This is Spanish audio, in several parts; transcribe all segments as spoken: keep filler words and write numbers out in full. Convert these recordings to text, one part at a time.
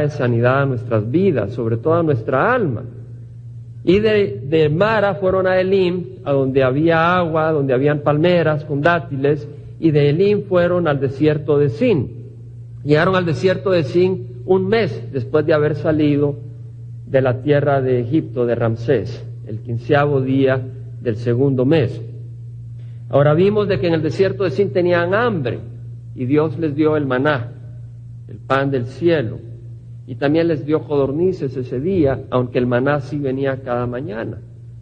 trae sanidad a nuestras vidas, sobre todo a nuestra alma. Y de, de Mara fueron a Elim, a donde había agua, donde habían palmeras con dátiles, y de Elim fueron al desierto de Sin. Llegaron al desierto de Sin un mes después de haber salido de la tierra de Egipto, de Ramsés, el quinceavo día del segundo mes. Ahora vimos de que en el desierto de Sin tenían hambre, y Dios les dio el maná, el pan del cielo, y también les dio codornices ese día, aunque el maná sí venía cada mañana.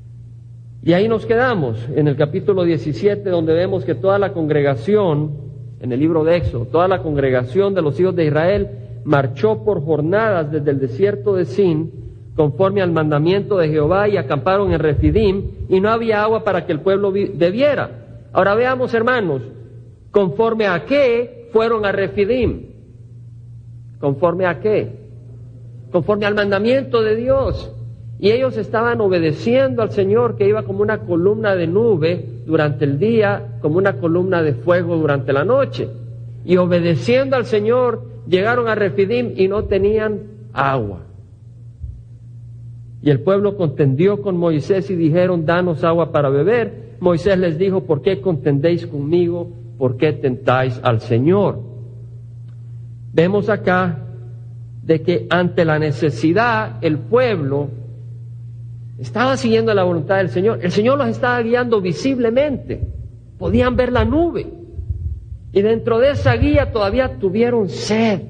Y ahí nos quedamos, en el capítulo diecisiete, donde vemos que toda la congregación, en el libro de Éxodo, toda la congregación de los hijos de Israel marchó por jornadas desde el desierto de Sin, conforme al mandamiento de Jehová, y acamparon en Refidim, y no había agua para que el pueblo bebiera. Ahora veamos, hermanos, ¿conforme a qué fueron a Refidim? ¿Conforme a qué? Conforme al mandamiento de Dios. Y ellos estaban obedeciendo al Señor, que iba como una columna de nube durante el día, como una columna de fuego durante la noche. Y obedeciendo al Señor, llegaron a Refidim y no tenían agua. Y el pueblo contendió con Moisés y dijeron, danos agua para beber. Moisés les dijo, ¿por qué contendéis conmigo? ¿Por qué tentáis al Señor? Vemos acá de que ante la necesidad el pueblo estaba siguiendo la voluntad del Señor. El Señor los estaba guiando visiblemente. Podían ver la nube. Y dentro de esa guía todavía tuvieron sed.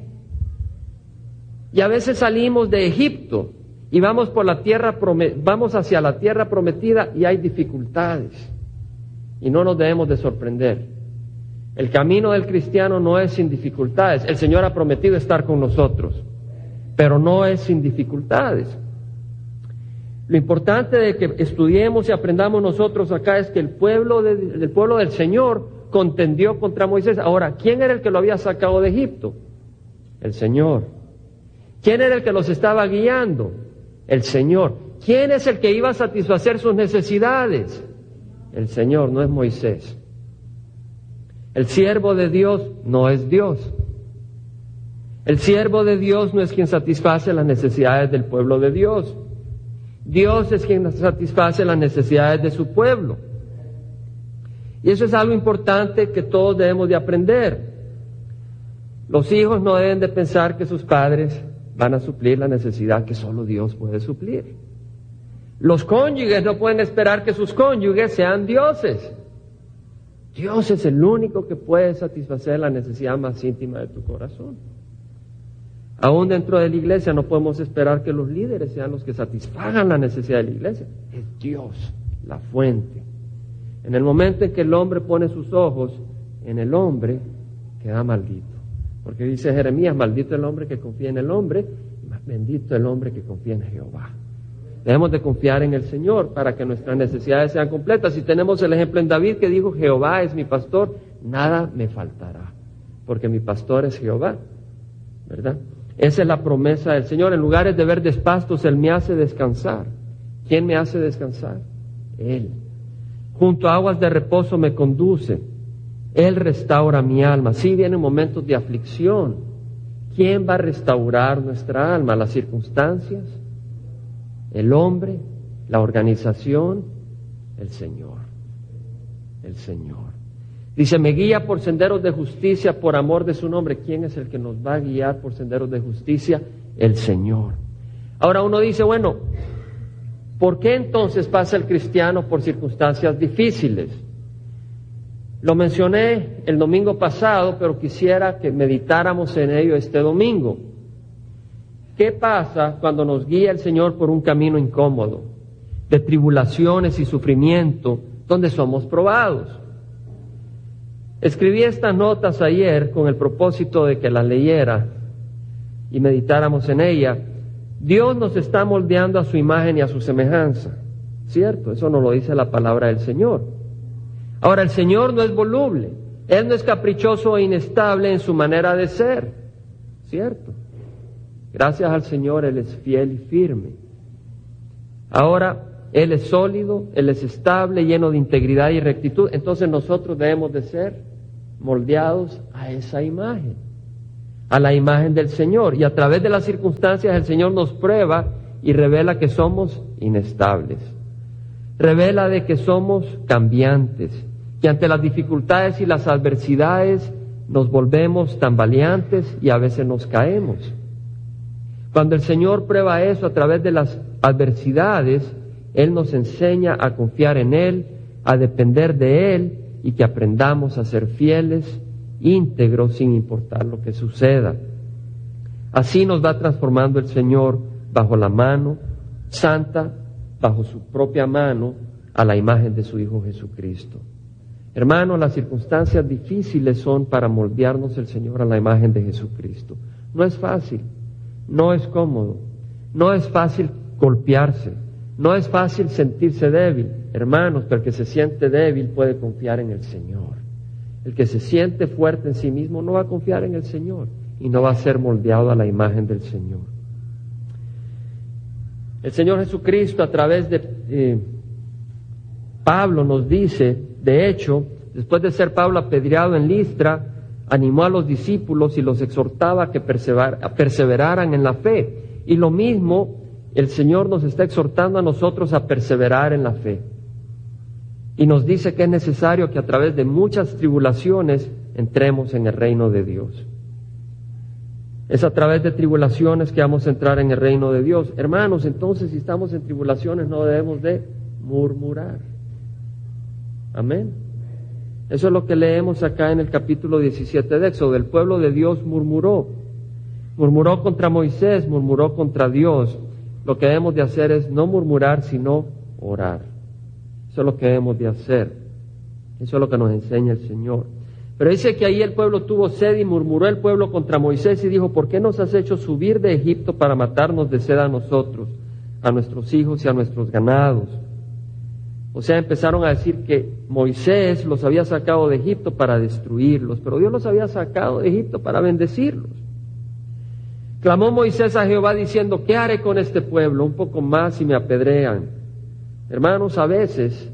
Y a veces salimos de Egipto y vamos por la tierra, vamos hacia la tierra prometida y hay dificultades. Y no nos debemos de sorprender. El camino del cristiano no es sin dificultades. El Señor ha prometido estar con nosotros, pero no es sin dificultades. Lo importante de que estudiemos y aprendamos nosotros acá es que el pueblo, de, el pueblo del Señor contendió contra Moisés. Ahora, ¿quién era el que lo había sacado de Egipto? El Señor. ¿Quién era el que los estaba guiando? El Señor. ¿Quién es el que iba a satisfacer sus necesidades? El Señor, no es Moisés. El siervo de Dios no es Dios. El siervo de Dios no es quien satisface las necesidades del pueblo de Dios. Dios es quien satisface las necesidades de su pueblo. Y eso es algo importante que todos debemos de aprender. Los hijos no deben de pensar que sus padres van a suplir la necesidad que solo Dios puede suplir. Los cónyuges no pueden esperar que sus cónyuges sean dioses. Dios es el único que puede satisfacer la necesidad más íntima de tu corazón. Aún dentro de la iglesia no podemos esperar que los líderes sean los que satisfagan la necesidad de la iglesia. Es Dios, la fuente. En el momento en que el hombre pone sus ojos en el hombre, queda maldito. Porque dice Jeremías, maldito el hombre que confía en el hombre, más bendito el hombre que confía en Jehová. Debemos de confiar en el Señor para que nuestras necesidades sean completas. Si tenemos el ejemplo en David que dijo, Jehová es mi pastor, nada me faltará, porque mi pastor es Jehová, ¿verdad? Esa es la promesa del Señor. En lugares de verdes pastos, Él me hace descansar. ¿Quién me hace descansar? Él. Junto a aguas de reposo me conduce. Él restaura mi alma. Sí, vienen momentos de aflicción. ¿Quién va a restaurar nuestra alma? ¿Las circunstancias? ¿El hombre? ¿La organización? El Señor. El Señor. Dice, me guía por senderos de justicia por amor de su nombre. ¿Quién es el que nos va a guiar por senderos de justicia? El Señor. Ahora uno dice, bueno, ¿por qué entonces pasa el cristiano por circunstancias difíciles? Lo mencioné el domingo pasado, pero quisiera que meditáramos en ello este domingo. ¿Qué pasa cuando nos guía el Señor por un camino incómodo, de tribulaciones y sufrimiento, donde somos probados? Escribí estas notas ayer con el propósito de que las leyera y meditáramos en ella. Dios nos está moldeando a su imagen y a su semejanza, ¿cierto? Eso nos lo dice la palabra del Señor. Ahora, el Señor no es voluble, Él no es caprichoso e inestable en su manera de ser, ¿cierto? Gracias al Señor, Él es fiel y firme. Ahora, Él es sólido, Él es estable, lleno de integridad y rectitud. Entonces nosotros debemos de ser moldeados a esa imagen. a la imagen del Señor. Y a través de las circunstancias el Señor nos prueba y revela que somos inestables. Revela de que somos cambiantes, que ante las dificultades y las adversidades nos volvemos tambaleantes y a veces nos caemos. Cuando el Señor prueba eso a través de las adversidades, Él nos enseña a confiar en Él, a depender de Él y que aprendamos a ser fieles, íntegros, sin importar lo que suceda. Así nos va transformando el Señor bajo la mano santa, bajo su propia mano, a la imagen de su Hijo Jesucristo. Hermanos, las circunstancias difíciles son para moldearnos el Señor a la imagen de Jesucristo. No es fácil, no es cómodo, no es fácil golpearse, no es fácil sentirse débil. Hermanos, pero el que se siente débil puede confiar en el Señor. El que se siente fuerte en sí mismo no va a confiar en el Señor y no va a ser moldeado a la imagen del Señor. El Señor Jesucristo, a través de eh, Pablo, nos dice, de hecho, después de ser Pablo apedreado en Listra, animó a los discípulos y los exhortaba a que persever, a perseveraran en la fe. Y lo mismo el Señor nos está exhortando a nosotros a perseverar en la fe. Y nos dice que es necesario que a través de muchas tribulaciones entremos en el reino de Dios. Es a través de tribulaciones que vamos a entrar en el reino de Dios. Hermanos, entonces si estamos en tribulaciones no debemos de murmurar. Amén. Eso es lo que leemos acá en el capítulo diecisiete de Éxodo. El pueblo de Dios murmuró. Murmuró contra Moisés, murmuró contra Dios. Lo que debemos de hacer es no murmurar, sino orar. Eso es lo que debemos de hacer. Eso es lo que nos enseña el Señor. Pero dice que ahí el pueblo tuvo sed y murmuró el pueblo contra Moisés y dijo, ¿por qué nos has hecho subir de Egipto para matarnos de sed a nosotros, a nuestros hijos y a nuestros ganados? O sea, empezaron a decir que Moisés los había sacado de Egipto para destruirlos, pero Dios los había sacado de Egipto para bendecirlos. Clamó Moisés a Jehová diciendo, ¿qué haré con este pueblo? Un poco más y me apedrean. Hermanos, a veces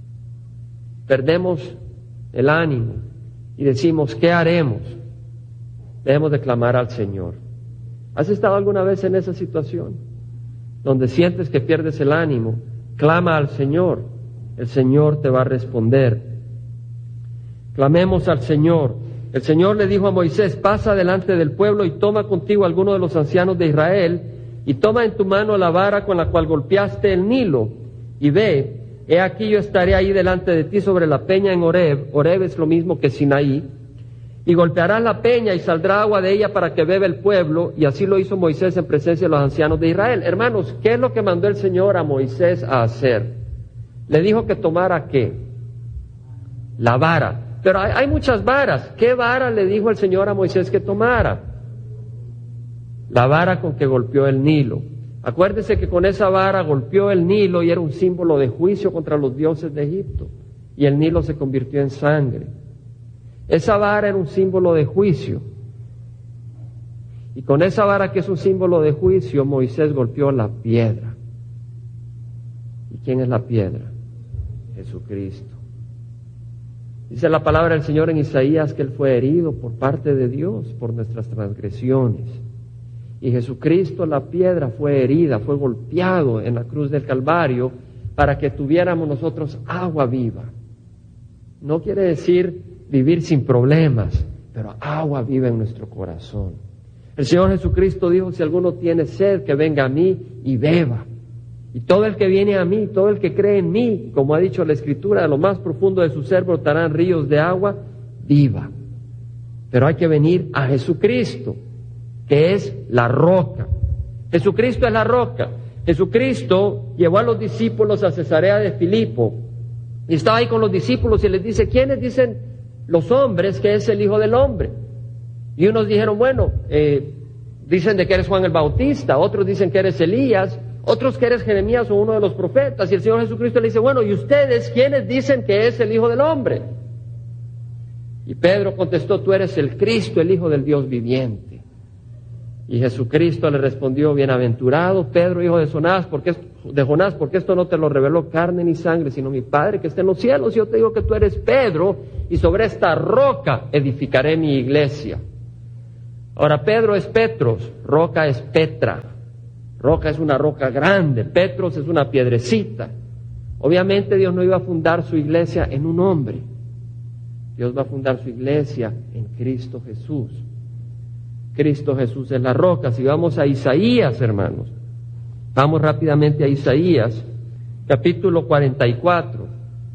perdemos el ánimo y decimos, ¿qué haremos? Debemos de clamar al Señor. ¿Has estado alguna vez en esa situación donde sientes que pierdes el ánimo? Clama al Señor, el Señor te va a responder. Clamemos al Señor. El Señor le dijo a Moisés, pasa delante del pueblo y toma contigo a alguno de los ancianos de Israel y toma en tu mano la vara con la cual golpeaste el Nilo y ve, he aquí yo estaré ahí delante de ti sobre la peña en Horeb. Horeb es lo mismo que Sinaí. Y golpearás la peña y saldrá agua de ella para que beba el pueblo. Y así lo hizo Moisés en presencia de los ancianos de Israel. Hermanos, ¿qué es lo que mandó el Señor a Moisés a hacer? Le dijo que tomara ¿qué? La vara. Pero hay, hay muchas varas. ¿Qué vara le dijo el Señor a Moisés que tomara? La vara con que golpeó el Nilo. Acuérdese que con esa vara golpeó el Nilo y era un símbolo de juicio contra los dioses de Egipto. Y el Nilo se convirtió en sangre. Esa vara era un símbolo de juicio. Y con esa vara que es un símbolo de juicio, Moisés golpeó la piedra. ¿Y quién es la piedra? Jesucristo. Dice la palabra del Señor en Isaías que Él fue herido por parte de Dios por nuestras transgresiones. Y Jesucristo, la piedra, fue herida, fue golpeado en la cruz del Calvario para que tuviéramos nosotros agua viva. No quiere decir vivir sin problemas, pero agua viva en nuestro corazón. El Señor Jesucristo dijo, si alguno tiene sed, que venga a mí y beba. Y todo el que viene a mí, todo el que cree en mí, como ha dicho la Escritura, de lo más profundo de su ser brotarán ríos de agua viva. Pero hay que venir a Jesucristo, que es la roca. Jesucristo es la roca. Jesucristo llevó a los discípulos a Cesarea de Filipo y estaba ahí con los discípulos y les dice, ¿quiénes dicen los hombres que es el Hijo del Hombre? Y unos dijeron, bueno, eh, dicen de que eres Juan el Bautista, otros dicen que eres Elías, otros que eres Jeremías o uno de los profetas. Y el Señor Jesucristo le dice, bueno, ¿y ustedes quiénes dicen que es el Hijo del Hombre? Y Pedro contestó, tú eres el Cristo, el Hijo del Dios viviente. Y Jesucristo le respondió, bienaventurado Pedro, hijo de Jonás, porque de Jonás, porque esto no te lo reveló carne ni sangre, sino mi Padre que está en los cielos. Y yo te digo que tú eres Pedro, y sobre esta roca edificaré mi iglesia. Ahora, Pedro es Petros, roca es Petra. Roca es una roca grande, Petros es una piedrecita. Obviamente Dios no iba a fundar su iglesia en un hombre. Dios va a fundar su iglesia en Cristo Jesús. Cristo Jesús es la roca. Si vamos a Isaías, hermanos, vamos rápidamente a Isaías, capítulo cuarenta y cuatro,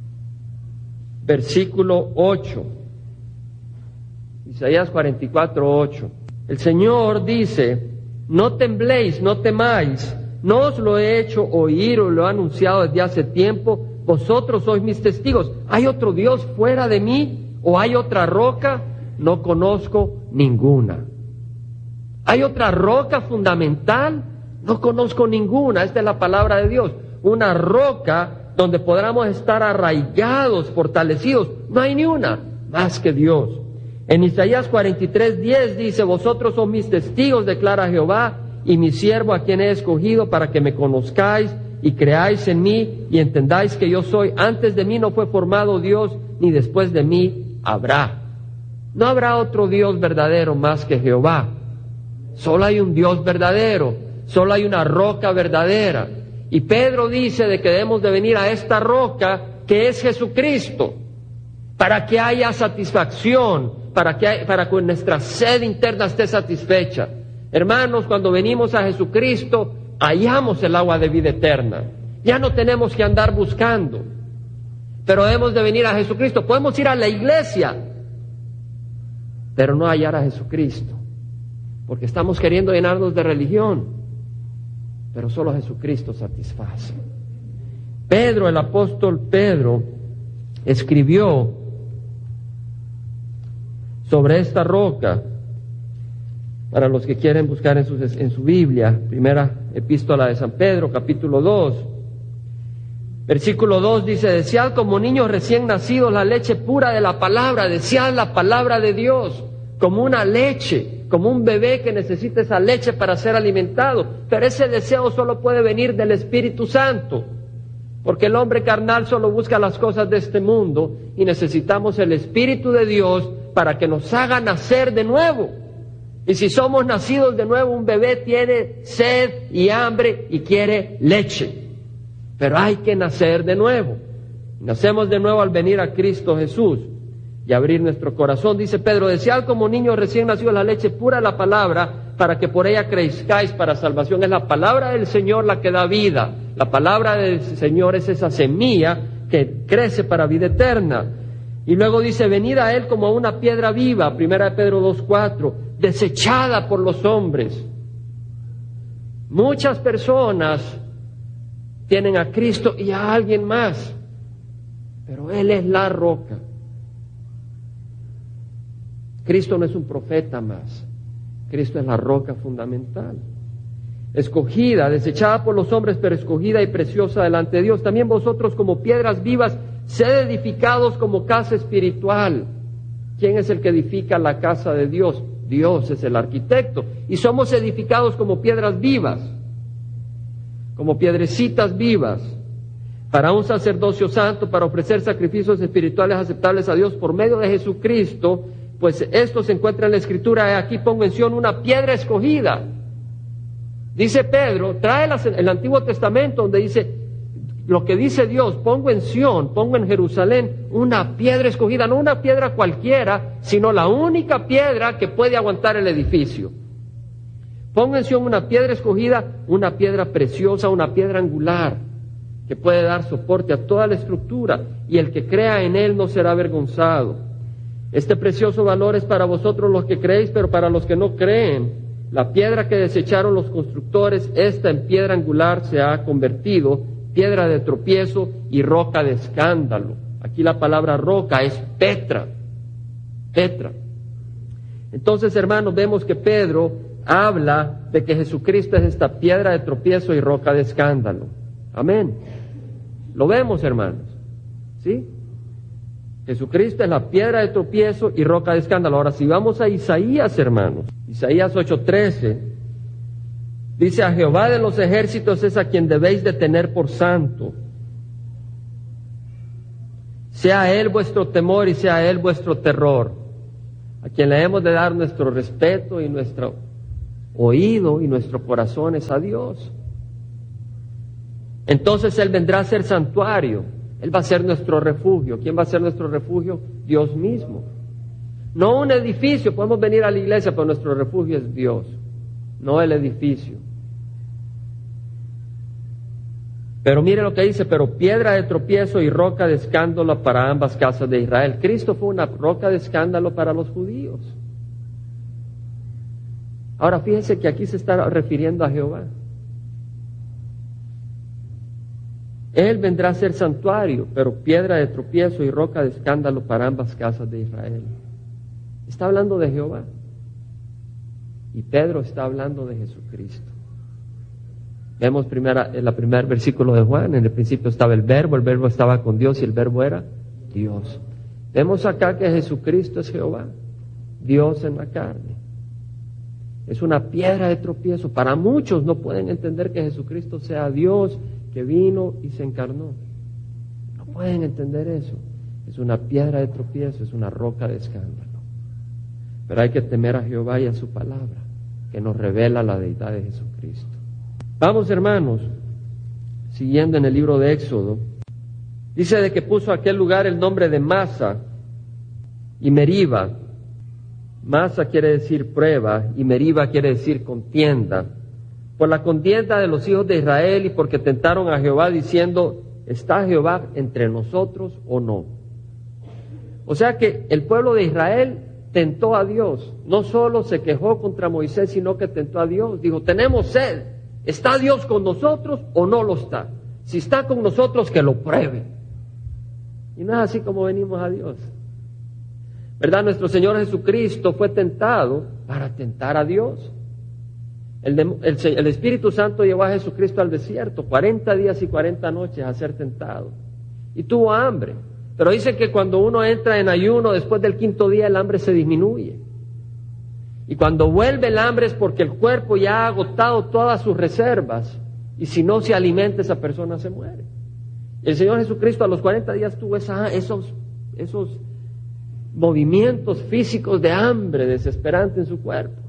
versículo ocho. Isaías cuarenta y cuatro, ocho. El Señor dice: no tembléis, no temáis, no os lo he hecho oír o lo he anunciado desde hace tiempo, vosotros sois mis testigos. ¿Hay otro Dios fuera de mí? ¿O hay otra roca? No conozco ninguna. ¿Hay otra roca fundamental? No conozco ninguna. Esta es la palabra de Dios. Una roca donde podamos estar arraigados, fortalecidos. No hay ni una más que Dios. En Isaías cuarenta y tres, diez dice: vosotros sois mis testigos, declara Jehová, y mi siervo a quien he escogido, para que me conozcáis y creáis en mí y entendáis que yo soy. Antes de mí no fue formado Dios, ni después de mí habrá. No habrá otro Dios verdadero más que Jehová. Solo hay un Dios verdadero, solo hay una roca verdadera. Y Pedro dice de que debemos de venir a esta roca que es Jesucristo, para que haya satisfacción, para que, hay, para que nuestra sed interna esté satisfecha. Hermanos, cuando venimos a Jesucristo, hallamos el agua de vida eterna. Ya no tenemos que andar buscando, pero debemos de venir a Jesucristo. Podemos ir a la iglesia, pero no hallar a Jesucristo, porque estamos queriendo llenarnos de religión, pero solo Jesucristo satisface. Pedro, el apóstol Pedro, escribió sobre esta roca, para los que quieren buscar en su, en su Biblia, primera epístola de San Pedro, capítulo dos, versículo dos dice: desead como niños recién nacidos la leche pura de la palabra, desead la palabra de Dios como una leche, como un bebé que necesita esa leche para ser alimentado, pero ese deseo solo puede venir del Espíritu Santo, porque el hombre carnal solo busca las cosas de este mundo, y necesitamos el Espíritu de Dios para que nos haga nacer de nuevo. Y si somos nacidos de nuevo, un bebé tiene sed y hambre y quiere leche, pero hay que nacer de nuevo. Nacemos de nuevo al venir a Cristo Jesús y abrir nuestro corazón. Dice Pedro: desead como niños recién nacidos la leche pura de la palabra, para que por ella crezcáis para salvación. Es la palabra del Señor la que da vida. La palabra del Señor es esa semilla que crece para vida eterna. Y luego dice: venid a Él como a una piedra viva, primera de Pedro dos, cuatro, desechada por los hombres. Muchas personas tienen a Cristo y a alguien más, pero Él es la roca. Cristo no es un profeta más, Cristo es la roca fundamental. Escogida, desechada por los hombres, pero escogida y preciosa delante de Dios. También vosotros, como piedras vivas, sed edificados como casa espiritual. ¿Quién es el que edifica la casa de Dios? Dios es el arquitecto. Y somos edificados como piedras vivas, como piedrecitas vivas, para un sacerdocio santo, para ofrecer sacrificios espirituales aceptables a Dios por medio de Jesucristo. Pues esto se encuentra en la Escritura. Aquí pongo en Sion una piedra escogida. Dice Pedro, trae el Antiguo Testamento donde dice lo que dice Dios: pongo en Sion, pongo en Jerusalén una piedra escogida, no una piedra cualquiera, sino la única piedra que puede aguantar el edificio. Pongo en Sion una piedra escogida, una piedra preciosa, una piedra angular, que puede dar soporte a toda la estructura, y el que crea en él no será avergonzado. Este precioso valor es para vosotros los que creéis, pero para los que no creen, la piedra que desecharon los constructores, esta en piedra angular se ha convertido, piedra de tropiezo y roca de escándalo. Aquí la palabra roca es Petra, Petra. Entonces, hermanos, vemos que Pedro habla de que Jesucristo es esta piedra de tropiezo y roca de escándalo. Amén. Lo vemos, hermanos, ¿sí? Jesucristo es la piedra de tropiezo y roca de escándalo. Ahora, si vamos a Isaías, hermanos, Isaías ocho trece, dice: a Jehová de los ejércitos es a quien debéis de tener por santo. Sea Él vuestro temor y sea Él vuestro terror. a quien le hemos de dar nuestro respeto y nuestro oído y nuestro corazón es a Dios. Entonces Él vendrá a ser santuario, Él va a ser nuestro refugio. ¿Quién va a ser nuestro refugio? Dios mismo. No un edificio, podemos venir a la iglesia, pero nuestro refugio es Dios, no el edificio. Pero mire lo que dice, pero piedra de tropiezo y roca de escándalo para ambas casas de Israel. Cristo fue una roca de escándalo para los judíos. Ahora fíjense que aquí se está refiriendo a Jehová. Él vendrá a ser santuario, pero piedra de tropiezo y roca de escándalo para ambas casas de Israel. Está hablando de Jehová. Y Pedro está hablando de Jesucristo. Vemos primera, en el primer versículo de Juan, en el principio estaba el verbo, el verbo estaba con Dios y el verbo era Dios. Vemos acá que Jesucristo es Jehová, Dios en la carne. Es una piedra de tropiezo. Para muchos no pueden entender que Jesucristo sea Dios, que vino y se encarnó. No pueden entender eso. Es una piedra de tropiezo, es una roca de escándalo. Pero hay que temer a Jehová y a su palabra, que nos revela la deidad de Jesucristo. Vamos, hermanos, siguiendo en el libro de Éxodo. Dice de que puso a aquel lugar el nombre de Masa y Meriba. Masa quiere decir prueba y Meriba quiere decir contienda. Por la contienda de los hijos de Israel y porque tentaron a Jehová diciendo, ¿está Jehová entre nosotros o no? O sea que el pueblo de Israel tentó a Dios. No solo se quejó contra Moisés, sino que tentó a Dios. Dijo, tenemos sed. ¿Está Dios con nosotros o no lo está? Si está con nosotros, que lo pruebe. Y no es así como venimos a Dios. ¿Verdad? Nuestro Señor Jesucristo fue tentado para tentar a Dios. El, de, el, el Espíritu Santo llevó a Jesucristo al desierto, cuarenta días y cuarenta noches a ser tentado. Y tuvo hambre. Pero dice que cuando uno entra en ayuno, después del quinto día, el hambre se disminuye. Y cuando vuelve el hambre es porque el cuerpo ya ha agotado todas sus reservas. Y si no se alimenta, esa persona se muere. El Señor Jesucristo a los cuarenta días tuvo esa, esos, esos movimientos físicos de hambre desesperante en su cuerpo.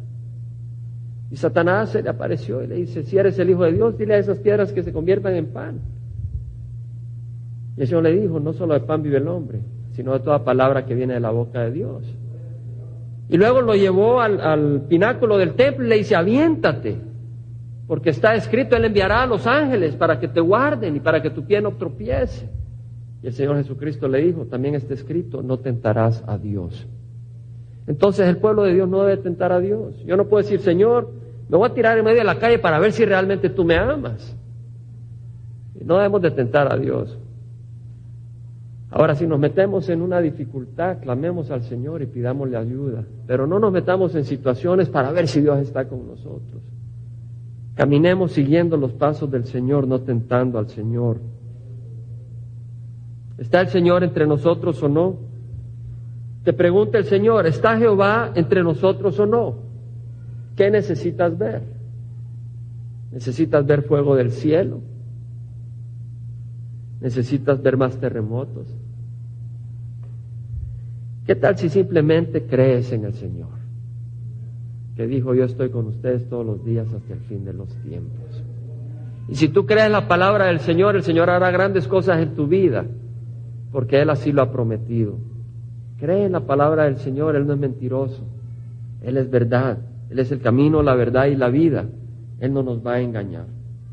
Y Satanás se le apareció y le dice, si eres el Hijo de Dios, dile a esas piedras que se conviertan en pan. Y el Señor le dijo, no solo de pan vive el hombre, sino de toda palabra que viene de la boca de Dios. Y luego lo llevó al, al pináculo del templo y le dice, aviéntate, porque está escrito, Él enviará a los ángeles para que te guarden y para que tu pie no tropiece. Y el Señor Jesucristo le dijo, también está escrito, no tentarás a Dios. Entonces el pueblo de Dios no debe tentar a Dios. Yo no puedo decir, Señor, me voy a tirar en medio de la calle para ver si realmente tú me amas. Y no debemos de tentar a Dios. Ahora, si nos metemos en una dificultad, clamemos al Señor y pidámosle ayuda. Pero no nos metamos en situaciones para ver si Dios está con nosotros. Caminemos siguiendo los pasos del Señor, no tentando al Señor. ¿Está el Señor entre nosotros o no? Te pregunta el Señor, ¿está Jehová entre nosotros o no? ¿Qué necesitas ver? ¿Necesitas ver fuego del cielo? ¿Necesitas ver más terremotos? ¿Qué tal si simplemente crees en el Señor? Que dijo, yo estoy con ustedes todos los días hasta el fin de los tiempos. Y si tú crees la palabra del Señor, el Señor hará grandes cosas en tu vida, porque Él así lo ha prometido. Cree en la palabra del Señor, Él no es mentiroso, Él es verdad, Él es el camino, la verdad y la vida. Él no nos va a engañar.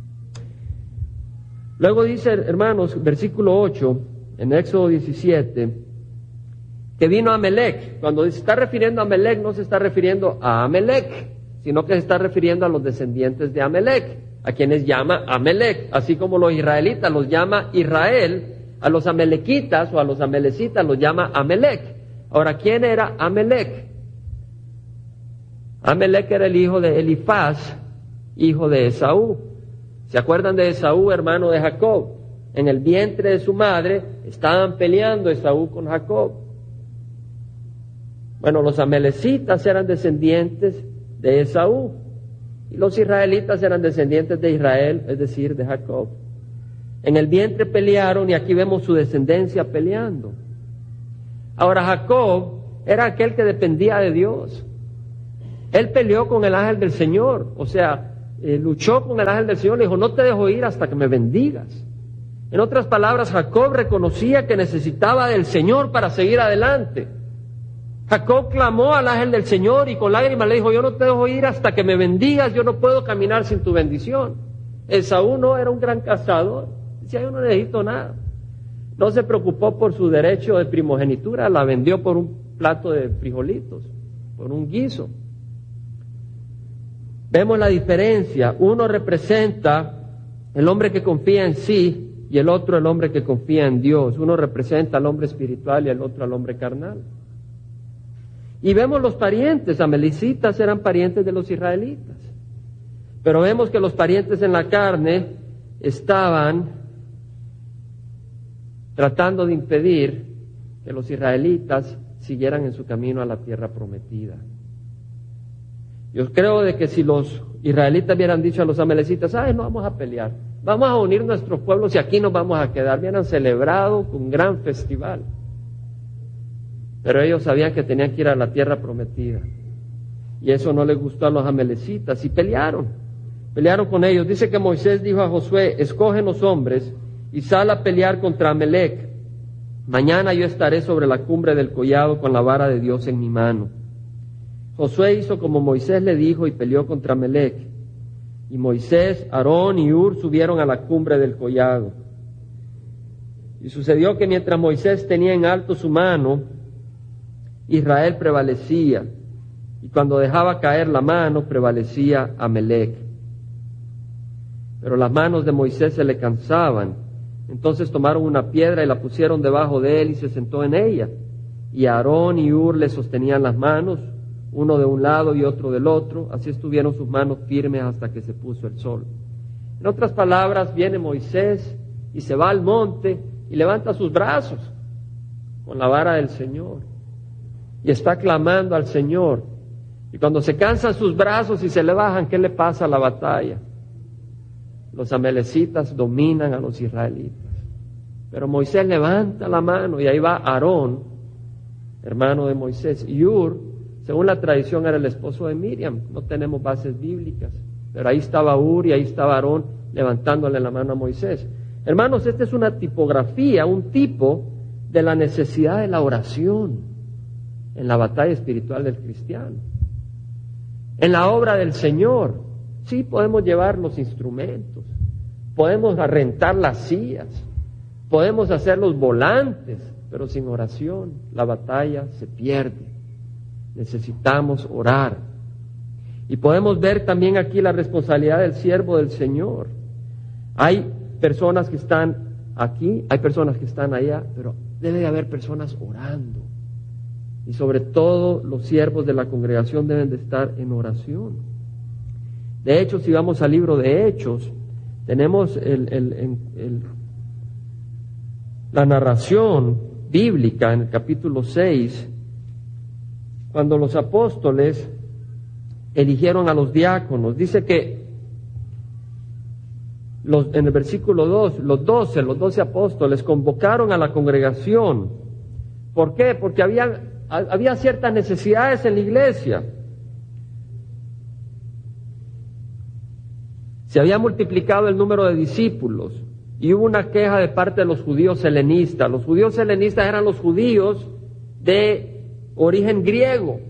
Luego dice, hermanos, versículo ocho, en Éxodo diecisiete, que vino Amelec. Cuando se está refiriendo a Amelec, no se está refiriendo a Amelec, sino que se está refiriendo a los descendientes de Amelec, a quienes llama Amelec, así como los israelitas los llama Israel, a los amelequitas o a los amelecitas los llama Amelec. Ahora, ¿quién era Amelec? Amelec era el hijo de Elifaz, hijo de Esaú. ¿Se acuerdan de Esaú, hermano de Jacob? En el vientre de su madre estaban peleando Esaú con Jacob. Bueno, los amelecitas eran descendientes de Esaú y los israelitas eran descendientes de Israel, es decir, de Jacob. En el vientre pelearon y aquí vemos su descendencia peleando. Ahora Jacob era aquel que dependía de Dios. Él peleó con el ángel del Señor, o sea, eh, luchó con el ángel del Señor, le dijo, no te dejo ir hasta que me bendigas. En otras palabras, Jacob reconocía que necesitaba del Señor para seguir adelante. Jacob clamó al ángel del Señor y con lágrimas le dijo, yo no te dejo ir hasta que me bendigas, yo no puedo caminar sin tu bendición. Esaú no era un gran cazador, decía, yo no necesito nada. No se preocupó por su derecho de primogenitura, la vendió por un plato de frijolitos, por un guiso. Vemos la diferencia, uno representa el hombre que confía en sí y el otro el hombre que confía en Dios. Uno representa al hombre espiritual y el otro al hombre carnal. Y vemos los parientes, amalecitas eran parientes de los israelitas. Pero vemos que los parientes en la carne estaban tratando de impedir que los israelitas siguieran en su camino a la tierra prometida. Yo creo de que si los israelitas hubieran dicho a los amalecitas, ay, no vamos a pelear, vamos a unir nuestros pueblos y aquí nos vamos a quedar, hubieran celebrado un gran festival. Pero ellos sabían que tenían que ir a la tierra prometida. Y eso no les gustó a los amalecitas y pelearon. Pelearon con ellos. Dice que Moisés dijo a Josué, escoge los hombres y sal a pelear contra Amalec. Mañana yo estaré sobre la cumbre del collado con la vara de Dios en mi mano. Josué hizo como Moisés le dijo y peleó contra Amalec. Y Moisés, Aarón y Hur subieron a la cumbre del collado. Y sucedió que mientras Moisés tenía en alto su mano, Israel prevalecía, y cuando dejaba caer la mano, prevalecía Amalec. Pero las manos de Moisés se le cansaban. Entonces tomaron una piedra y la pusieron debajo de él y se sentó en ella. Y Aarón y Hur le sostenían las manos, uno de un lado y otro del otro. Así estuvieron sus manos firmes hasta que se puso el sol. En otras palabras, viene Moisés y se va al monte y levanta sus brazos con la vara del Señor. Y está clamando al Señor. Y cuando se cansan sus brazos y se le bajan, ¿qué le pasa a la batalla? Los amalecitas dominan a los israelitas. Pero Moisés levanta la mano y ahí va Aarón, hermano de Moisés. Y Hur, según la tradición, era el esposo de Miriam. No tenemos bases bíblicas. Pero ahí estaba Hur y ahí estaba Aarón levantándole la mano a Moisés. Hermanos, esta es una tipografía, un tipo de la necesidad de la oración en la batalla espiritual del cristiano. En la obra del Señor, sí podemos llevar los instrumentos, podemos rentar las sillas, podemos hacer los volantes, pero sin oración la batalla se pierde. Necesitamos orar. Y podemos ver también aquí la responsabilidad del siervo del Señor. Hay personas que están aquí, hay personas que están allá, pero debe de haber personas orando. Y sobre todo los siervos de la congregación deben de estar en oración. De hecho, si vamos al libro de Hechos, tenemos el, el, el, el, la narración bíblica en el capítulo seis, cuando los apóstoles eligieron a los diáconos. Dice que los, en el versículo dos, los doce, los doce apóstoles convocaron a la congregación. ¿Por qué? Porque había Había ciertas necesidades en la iglesia. Se había multiplicado el número de discípulos y hubo una queja de parte de los judíos helenistas. Los judíos helenistas eran los judíos de origen griego,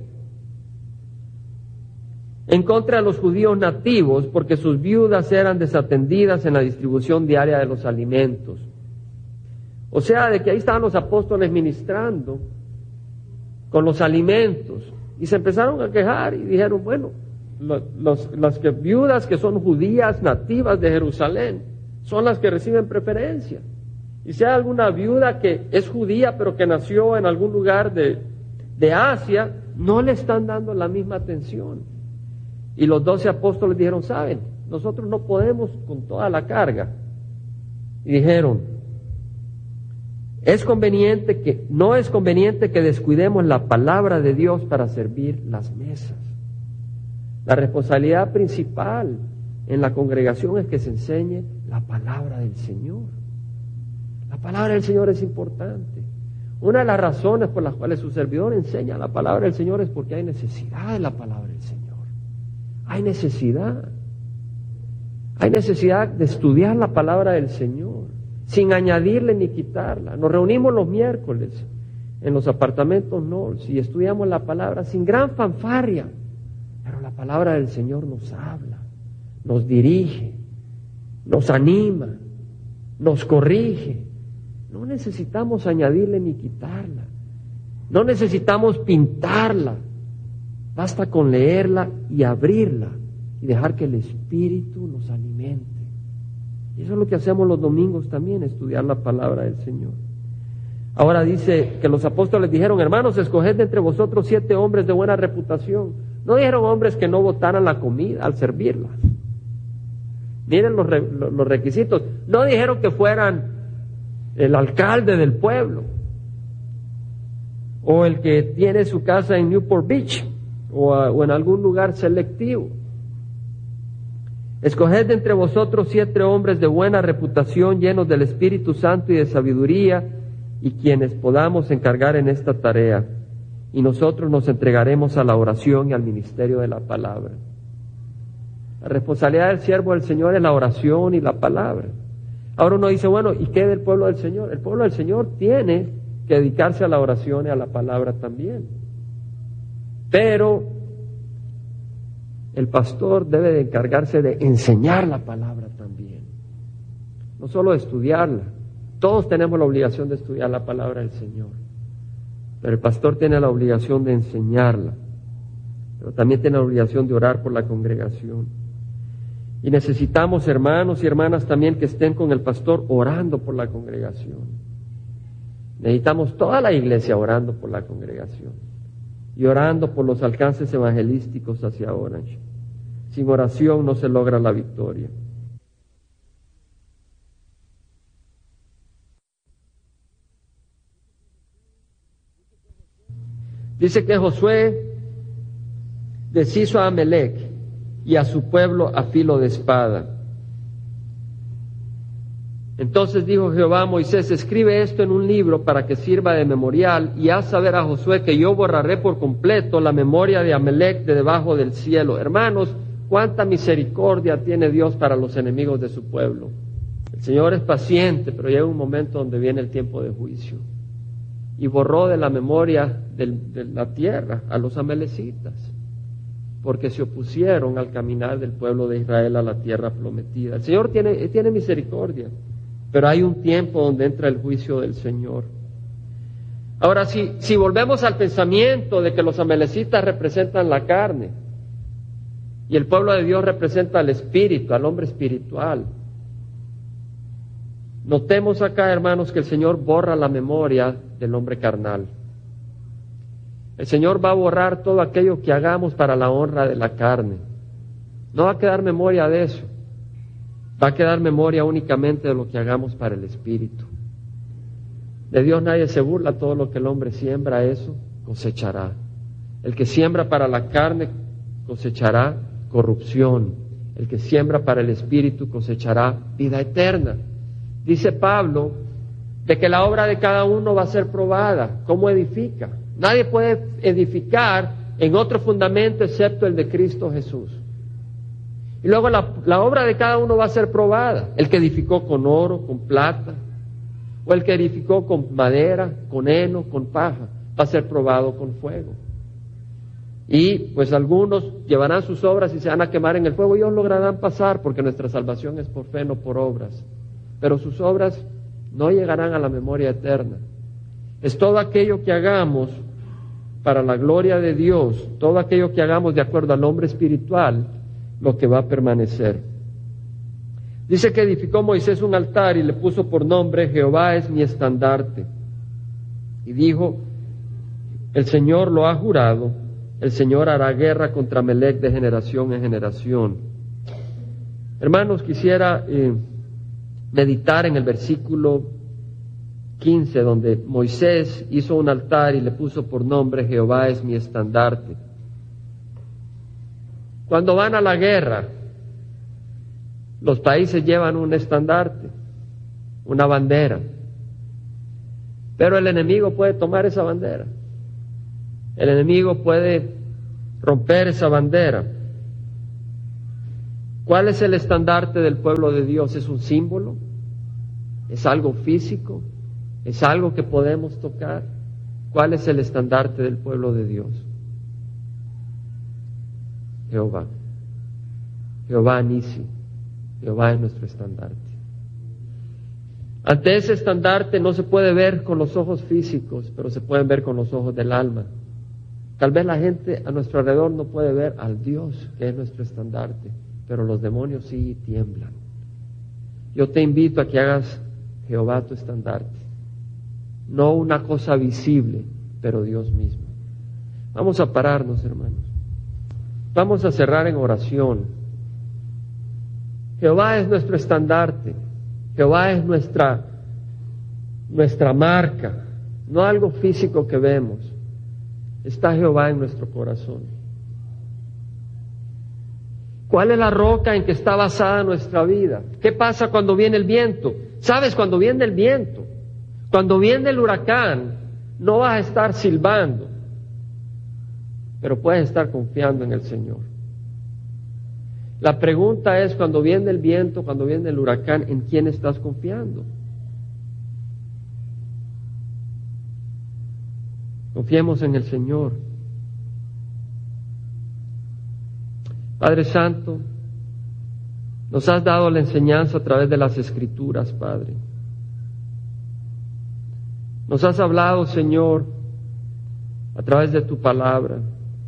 en contra de los judíos nativos, porque sus viudas eran desatendidas en la distribución diaria de los alimentos. O sea, de que ahí estaban los apóstoles ministrando con los alimentos, y se empezaron a quejar y dijeron, bueno, los, los, las que, viudas que son judías nativas de Jerusalén son las que reciben preferencia, y si hay alguna viuda que es judía pero que nació en algún lugar de, de Asia, no le están dando la misma atención. Y los doce apóstoles dijeron, saben, nosotros no podemos con toda la carga, y dijeron, Es conveniente que, no es conveniente que descuidemos la palabra de Dios para servir las mesas. La responsabilidad principal en la congregación es que se enseñe la palabra del Señor. La palabra del Señor es importante. Una de las razones por las cuales su servidor enseña la palabra del Señor es porque hay necesidad de la palabra del Señor. Hay necesidad. Hay necesidad de estudiar la palabra del Señor, sin añadirle ni quitarla. Nos reunimos los miércoles en los apartamentos Knowles y estudiamos la palabra sin gran fanfarria, pero la palabra del Señor nos habla, nos dirige, nos anima, nos corrige. No necesitamos añadirle ni quitarla, no necesitamos pintarla, basta con leerla y abrirla y dejar que el Espíritu nos alimente. Y eso es lo que hacemos los domingos también, estudiar la palabra del Señor. Ahora dice que los apóstoles dijeron: hermanos, escoged de entre vosotros siete hombres de buena reputación. No dijeron hombres que no botaran la comida al servirla. Miren los, re, los requisitos. No dijeron que fueran el alcalde del pueblo, o el que tiene su casa en Newport Beach, o, a, o en algún lugar selectivo. Escoged de entre vosotros siete hombres de buena reputación, llenos del Espíritu Santo y de sabiduría, y quienes podamos encargar en esta tarea, y nosotros nos entregaremos a la oración y al ministerio de la palabra. La responsabilidad del siervo del Señor es la oración y la palabra. Ahora uno dice, bueno, ¿y qué del pueblo del Señor? El pueblo del Señor tiene que dedicarse a la oración y a la palabra también. Pero el pastor debe de encargarse de enseñar la palabra también, no solo de estudiarla. Todos tenemos la obligación de estudiar la palabra del Señor, pero el pastor tiene la obligación de enseñarla, pero también tiene la obligación de orar por la congregación. Y necesitamos hermanos y hermanas también que estén con el pastor orando por la congregación. Necesitamos toda la iglesia orando por la congregación y orando por los alcances evangelísticos hacia Orange. Sin oración no se logra la victoria. Dice que Josué deshizo a Amalec y a su pueblo a filo de espada. Entonces dijo Jehová a Moisés: escribe esto en un libro para que sirva de memorial, y haz saber a Josué que yo borraré por completo la memoria de Amalec de debajo del cielo. Hermanos, cuánta misericordia tiene Dios para los enemigos de su pueblo. El Señor es paciente, pero llega un momento donde viene el tiempo de juicio. Y borró de la memoria de, de la tierra a los amalecitas, porque se opusieron al caminar del pueblo de Israel a la tierra prometida. El Señor tiene, tiene misericordia, pero hay un tiempo donde entra el juicio del Señor. Ahora, si, si volvemos al pensamiento de que los amalecitas representan la carne y el pueblo de Dios representa al espíritu, al hombre espiritual, notemos acá, hermanos, que el Señor borra la memoria del hombre carnal. El Señor va a borrar todo aquello que hagamos para la honra de la carne. No va a quedar memoria de eso. Va a quedar memoria únicamente de lo que hagamos para el Espíritu. De Dios nadie se burla. Todo lo que el hombre siembra, eso cosechará. El que siembra para la carne cosechará corrupción. El que siembra para el Espíritu cosechará vida eterna. Dice Pablo de que la obra de cada uno va a ser probada. ¿Cómo edifica? Nadie puede edificar en otro fundamento excepto el de Cristo Jesús. Y luego la, la obra de cada uno va a ser probada. El que edificó con oro, con plata, o el que edificó con madera, con heno, con paja, va a ser probado con fuego. Y pues algunos llevarán sus obras y se van a quemar en el fuego, y ellos lograrán pasar, porque nuestra salvación es por fe, no por obras. Pero sus obras no llegarán a la memoria eterna. Es todo aquello que hagamos para la gloria de Dios, todo aquello que hagamos de acuerdo al hombre espiritual, lo que va a permanecer. Dice que edificó Moisés un altar y le puso por nombre: Jehová es mi estandarte. Y dijo: el Señor lo ha jurado, el Señor hará guerra contra Amalec de generación en generación. Hermanos, quisiera eh, meditar en el versículo quince, donde Moisés hizo un altar y le puso por nombre: Jehová es mi estandarte. Cuando van a la guerra, los países llevan un estandarte, una bandera. Pero el enemigo puede tomar esa bandera. El enemigo puede romper esa bandera. ¿Cuál es el estandarte del pueblo de Dios? ¿Es un símbolo? ¿Es algo físico? ¿Es algo que podemos tocar? ¿Cuál es el estandarte del pueblo de Dios? Jehová. Jehová Nisi. Jehová es nuestro estandarte. Ante ese estandarte no se puede ver con los ojos físicos, pero se pueden ver con los ojos del alma. Tal vez la gente a nuestro alrededor no puede ver al Dios que es nuestro estandarte, pero los demonios sí tiemblan. Yo te invito a que hagas Jehová tu estandarte. No una cosa visible, pero Dios mismo. Vamos a pararnos, hermanos. Vamos a cerrar en oración. Jehová es nuestro estandarte. Jehová es nuestra, nuestra marca, no algo físico que vemos. Está Jehová en nuestro corazón. ¿Cuál es la roca en que está basada nuestra vida? ¿Qué pasa cuando viene el viento? ¿Sabes? Cuando viene el viento, cuando viene el huracán, no vas a estar silbando, pero puedes estar confiando en el Señor. La pregunta es, cuando viene el viento, cuando viene el huracán, ¿en quién estás confiando? Confiemos en el Señor. Padre Santo, nos has dado la enseñanza a través de las Escrituras, Padre. Nos has hablado, Señor, a través de tu palabra.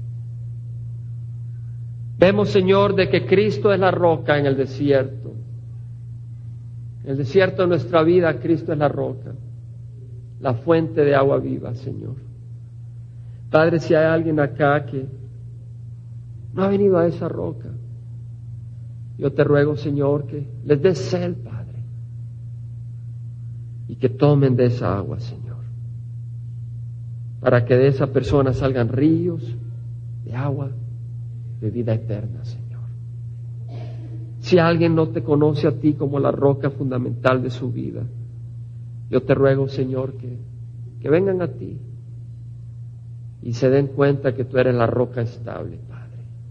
Vemos, Señor, de que Cristo es la roca en el desierto. En el desierto de nuestra vida, Cristo es la roca, la fuente de agua viva, Señor. Padre, si hay alguien acá que no ha venido a esa roca, yo te ruego, Señor, que les des sed, Padre, y que tomen de esa agua, Señor, para que de esa persona salgan ríos de agua de vida eterna, Señor. Si alguien no te conoce a ti como la roca fundamental de su vida, yo te ruego, Señor, que, que vengan a ti y se den cuenta que tú eres la roca estable, Padre.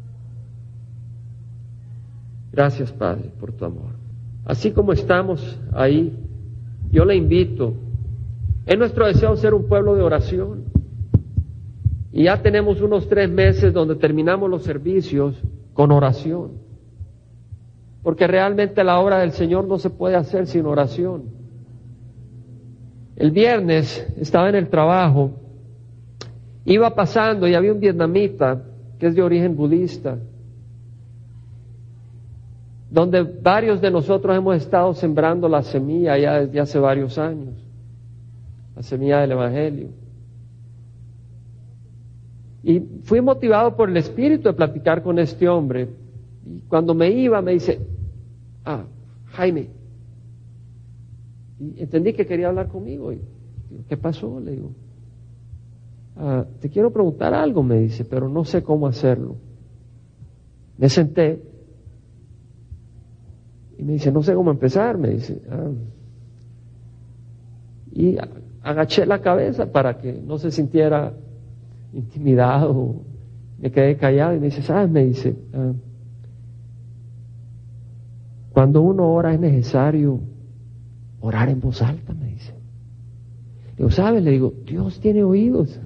Gracias, Padre, por tu amor. Así como estamos ahí, yo le invito, es nuestro deseo ser un pueblo de oración. Y ya tenemos unos tres meses donde terminamos los servicios con oración. Porque realmente la obra del Señor no se puede hacer sin oración. El viernes estaba en el trabajo, iba pasando y había un vietnamita que es de origen budista, donde varios de nosotros hemos estado sembrando la semilla ya desde hace varios años, la semilla del Evangelio. Y fui motivado por el Espíritu de platicar con este hombre. Y cuando me iba me dice, ah, Jaime. Y entendí que quería hablar conmigo. Y digo, ¿qué pasó? Le digo, ah, te quiero preguntar algo, me dice, pero no sé cómo hacerlo. Me senté y me dice, no sé cómo empezar, me dice. Ah. Y agaché la cabeza para que no se sintiera intimidado. Me quedé callado y me dice, ¿sabes? Me dice, ah, cuando uno ora es necesario orar en voz alta, me dice. Le digo, ¿sabes? Le digo, Dios tiene oídos.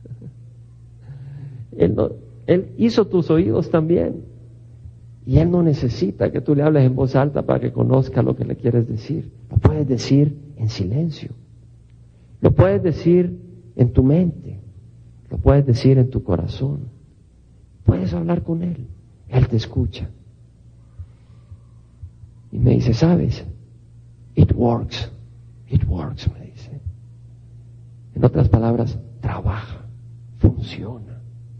Él, no, él hizo tus oídos también. Y Él no necesita que tú le hables en voz alta para que conozca lo que le quieres decir. Lo puedes decir en silencio. Lo puedes decir en tu mente. Lo puedes decir en tu corazón. Puedes hablar con Él. Él te escucha. Y me dice, ¿sabes? It works. It works, me dice. En otras palabras, trabaja, funciona.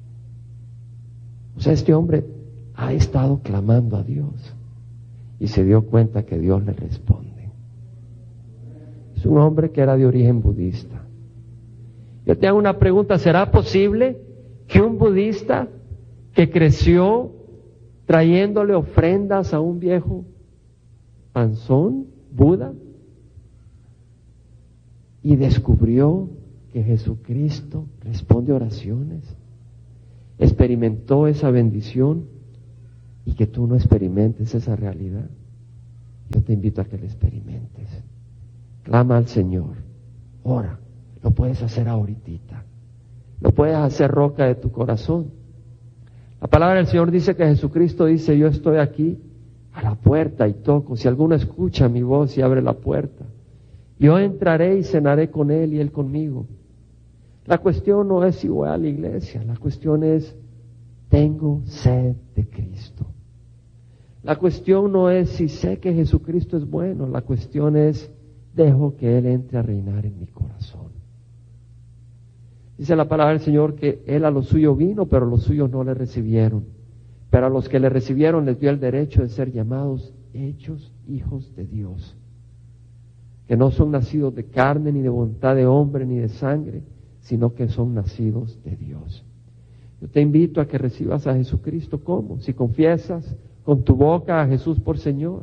O sea, este hombre ha estado clamando a Dios y se dio cuenta que Dios le responde. Es un hombre que era de origen budista. Yo te hago una pregunta, ¿será posible que un budista que creció trayéndole ofrendas a un viejo panzón, Buda, y descubrió que Jesucristo responde oraciones, experimentó esa bendición y que tú no experimentes esa realidad. Yo te invito a que la experimentes. Clama al Señor, ora, lo puedes hacer ahorita, lo puedes hacer roca de tu corazón. La palabra del Señor dice que Jesucristo dice, yo estoy aquí a la puerta y toco, si alguno escucha mi voz y abre la puerta, yo entraré y cenaré con él y él conmigo. La cuestión no es si voy a la iglesia, la cuestión es, tengo sed de Cristo. La cuestión no es si sé que Jesucristo es bueno, la cuestión es, dejo que Él entre a reinar en mi corazón. Dice la palabra del Señor que Él a lo suyo vino, pero los suyos no le recibieron. Pero a los que le recibieron les dio el derecho de ser llamados hechos hijos de Dios, que no son nacidos de carne, ni de voluntad de hombre, ni de sangre, sino que son nacidos de Dios. Yo te invito a que recibas a Jesucristo. ¿Cómo? Si confiesas con tu boca a Jesús por Señor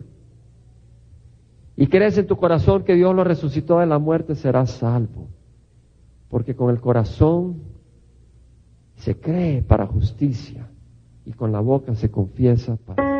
y crees en tu corazón que Dios lo resucitó de la muerte, serás salvo. Porque con el corazón se cree para justicia y con la boca se confiesa para